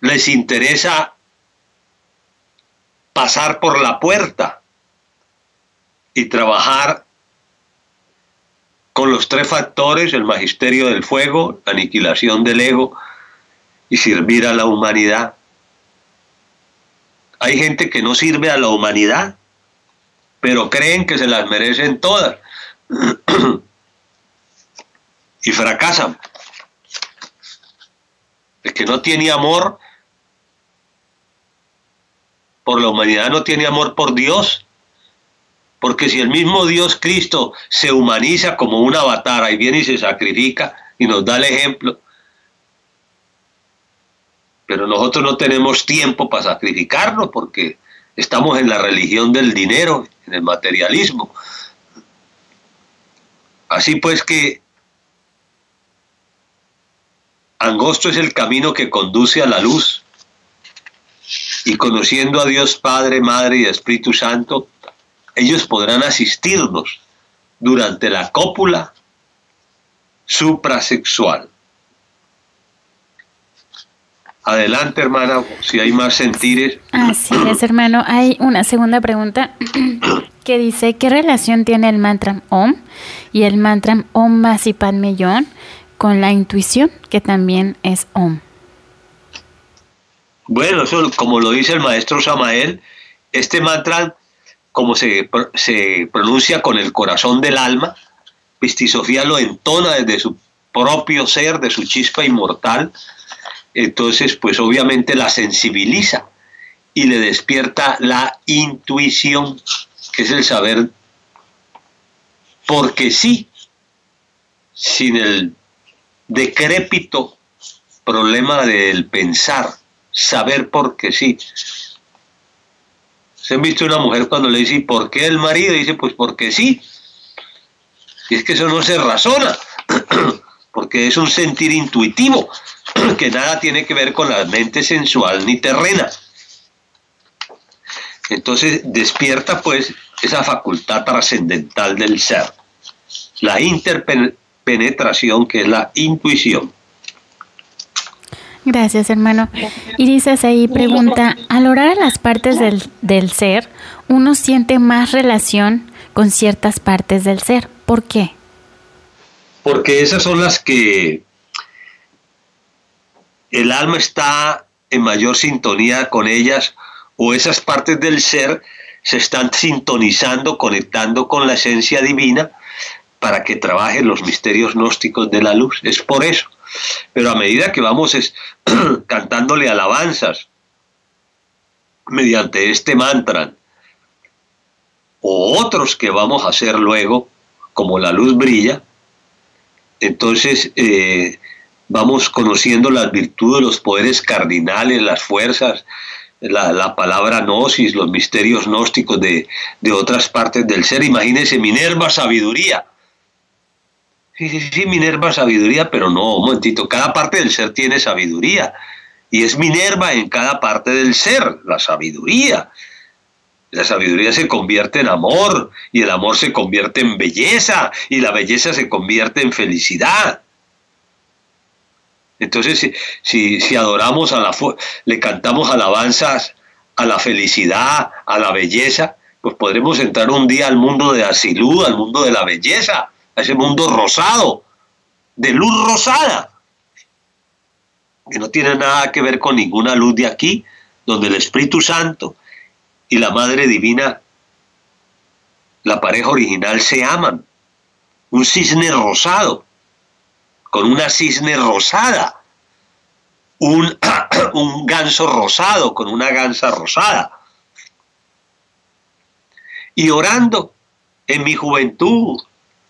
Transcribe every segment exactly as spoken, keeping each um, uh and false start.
les interesa pasar por la puerta y trabajar con los tres factores: el magisterio del fuego, la aniquilación del ego y servir a la humanidad. Hay gente que no sirve a la humanidad, pero creen que se las merecen todas y fracasan. El que no tiene amor por la humanidad no tiene amor por Dios, porque si el mismo Dios Cristo se humaniza como un avatar y viene y se sacrifica y nos da el ejemplo, pero nosotros no tenemos tiempo para sacrificarnos porque estamos en la religión del dinero, en el materialismo. Así pues que angosto es el camino que conduce a la luz, y conociendo a Dios Padre, Madre y Espíritu Santo, ellos podrán asistirnos durante la cópula suprasexual. Adelante, hermana, si hay más sentires. Así es, hermano. Hay una segunda pregunta que dice: ¿qué relación tiene el mantra Om y el mantra Om Mani Padme Hum con la intuición, que también es Om? Bueno, eso, como lo dice el maestro Samael, este mantra, como se, se pronuncia con el corazón del alma, Pisti Sofía lo entona desde su propio ser, de su chispa inmortal. Entonces, pues obviamente la sensibiliza y le despierta la intuición, que es el saber porque sí, sin el decrépito problema del pensar, saber porque sí. ¿Se han visto una mujer cuando le dice ¿por qué el marido? Dice pues porque sí. Y es que eso no se razona, porque es un sentir intuitivo que nada tiene que ver con la mente sensual ni terrena. Entonces despierta pues esa facultad trascendental del ser, la interpenetración, que es la intuición. Gracias, hermano. Iris ahí pregunta: al orar a las partes del, del ser, uno siente más relación con ciertas partes del ser. ¿Por qué? Porque esas son las que el alma está en mayor sintonía con ellas, o esas partes del ser se están sintonizando, conectando con la esencia divina para que trabajen los misterios gnósticos de la luz. Es por eso. Pero a medida que vamos es, cantándole alabanzas mediante este mantra, o otros que vamos a hacer luego, como la luz brilla, entonces eh, vamos conociendo las virtudes, los poderes cardinales, las fuerzas, la, la palabra gnosis, los misterios gnósticos de, de otras partes del ser. Imagínense Minerva sabiduría. Sí, sí, sí, Minerva sabiduría, pero no, un momentito, cada parte del ser tiene sabiduría, y es Minerva en cada parte del ser, la sabiduría. La sabiduría se convierte en amor, y el amor se convierte en belleza, y la belleza se convierte en felicidad. Entonces, si, si, si adoramos a la, le cantamos alabanzas a la felicidad, a la belleza, pues podremos entrar un día al mundo de Asilú, al mundo de la belleza, a ese mundo rosado, de luz rosada, que no tiene nada que ver con ninguna luz de aquí, donde el Espíritu Santo y la Madre Divina, la pareja original, se aman. Un cisne rosado, con una cisne rosada, un, un ganso rosado, con una gansa rosada. Y orando en mi juventud,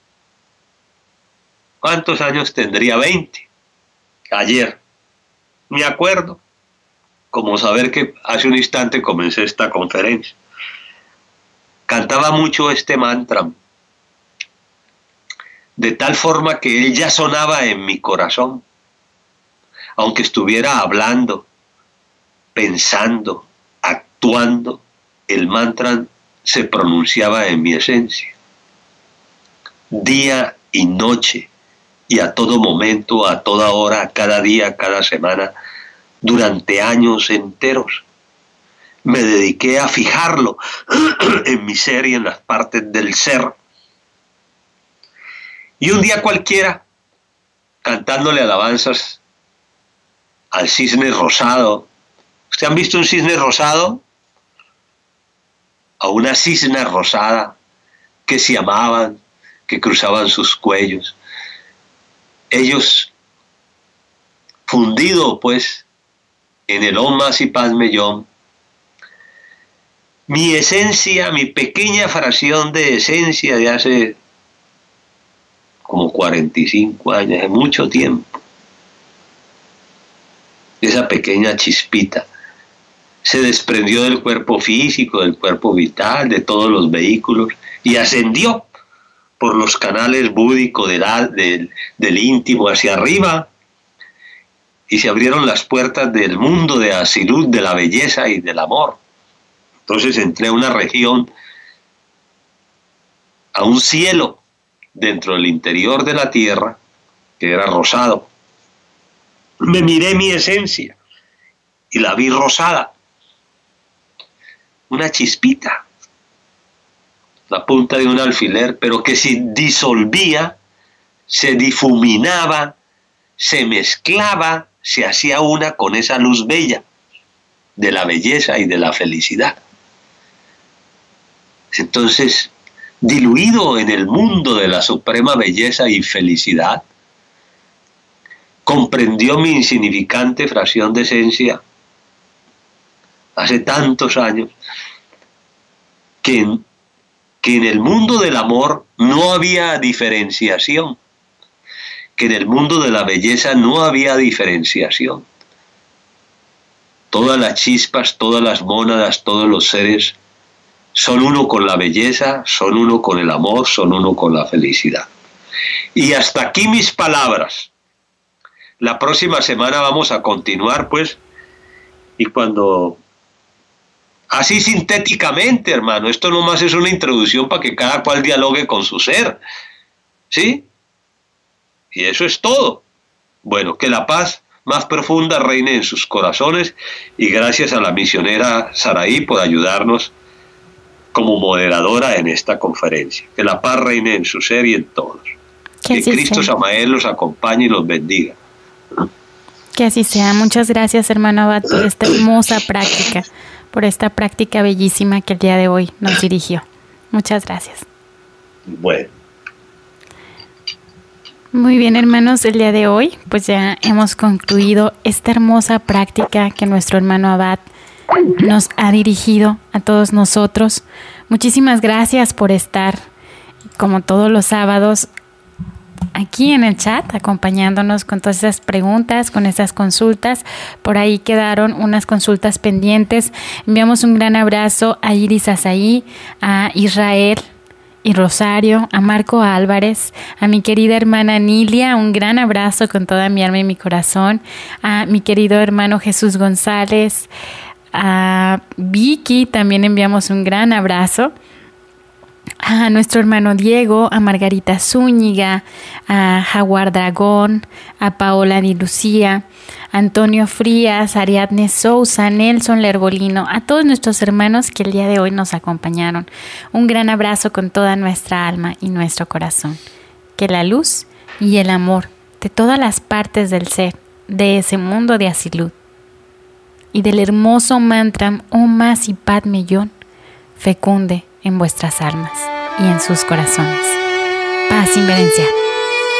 ¿cuántos años tendría? veinte. Ayer, me acuerdo, como saber que hace un instante comencé esta conferencia. Cantaba mucho este mantra, de tal forma que él ya sonaba en mi corazón, aunque estuviera hablando, pensando, actuando, el mantra se pronunciaba en mi esencia. Día y noche, y a todo momento, a toda hora, cada día, cada semana, durante años enteros. Me dediqué a fijarlo en mi ser y en las partes del ser. Y un día cualquiera, cantándole alabanzas al cisne rosado. ¿Ustedes han visto un cisne rosado? A una cisna rosada que se amaban, que cruzaban sus cuellos. Ellos, fundido pues en el Om Masi Padme Hum, mi esencia, mi pequeña fracción de esencia de hace como cuarenta y cinco años, de mucho tiempo, esa pequeña chispita se desprendió del cuerpo físico, del cuerpo vital, de todos los vehículos y ascendió por los canales búdicos del, del, del íntimo hacia arriba, y se abrieron las puertas del mundo de Asilut, de la belleza y del amor. Entonces entré a una región, a un cielo dentro del interior de la tierra, que era rosado. Me miré mi esencia y la vi rosada, una chispita, la punta de un alfiler, pero que se disolvía, se difuminaba, se mezclaba, se hacía una con esa luz bella de la belleza y de la felicidad. Entonces, diluido en el mundo de la suprema belleza y felicidad, comprendió mi insignificante fracción de esencia hace tantos años, que en, que en el mundo del amor no había diferenciación, que en el mundo de la belleza no había diferenciación. Todas las chispas, todas las mónadas, todos los seres son uno con la belleza, son uno con el amor, son uno con la felicidad. Y hasta aquí mis palabras. La próxima semana vamos a continuar, pues, y cuando... Así sintéticamente, hermano, esto nomás es una introducción para que cada cual dialogue con su ser, ¿sí? Y eso es todo. Bueno, que la paz más profunda reine en sus corazones, y gracias a la misionera Saraí por ayudarnos como moderadora en esta conferencia. Que la paz reine en su ser y en todos. Que, que Cristo Samael los acompañe y los bendiga. Que así sea. Muchas gracias, hermano Abad, por esta hermosa práctica, por esta práctica bellísima que el día de hoy nos dirigió. Muchas gracias. Bueno. Muy bien, hermanos, el día de hoy pues ya hemos concluido esta hermosa práctica que nuestro hermano Abad nos ha dirigido a todos nosotros. Muchísimas gracias por estar, como todos los sábados, aquí en el chat, acompañándonos con todas esas preguntas, con esas consultas. Por ahí quedaron unas consultas pendientes. Enviamos un gran abrazo a Iris Azaí, a Israel y Rosario, a Marco Álvarez, a mi querida hermana Nilia, un gran abrazo con toda mi alma y mi corazón, a mi querido hermano Jesús González, a Vicky también enviamos un gran abrazo, a nuestro hermano Diego, a Margarita Zúñiga, a Jaguar Dragón, a Paola Di Lucía, a Antonio Frías, a Ariadne Sousa, a Nelson Lerbolino, a todos nuestros hermanos que el día de hoy nos acompañaron. Un gran abrazo con toda nuestra alma y nuestro corazón. Que la luz y el amor de todas las partes del ser, de ese mundo de Asilut, y del hermoso mantra Om Masi Padme Hum fecunde en vuestras almas y en sus corazones. Paz inverencial.